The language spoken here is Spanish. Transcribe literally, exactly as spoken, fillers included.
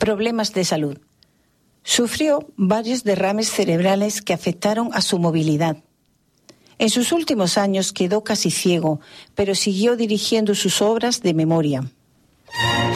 problemas de salud. Sufrió varios derrames cerebrales que afectaron a su movilidad. En sus últimos años quedó casi ciego, pero siguió dirigiendo sus obras de memoria.